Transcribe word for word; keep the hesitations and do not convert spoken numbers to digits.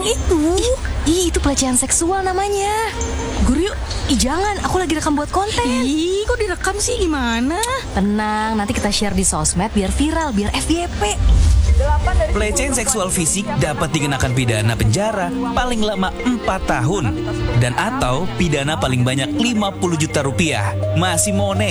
yang itu. Ih, itu pelecehan seksual namanya. Guru yuk. Ih, jangan, aku lagi rekam buat konten. Ih, kok direkam sih, gimana? Tenang, nanti kita share di sosmed biar viral, biar F Y P. Pelecehan seksual fisik dapat dikenakan pidana penjara paling lama empat tahun dan atau pidana paling banyak lima puluh juta rupiah. Masih mau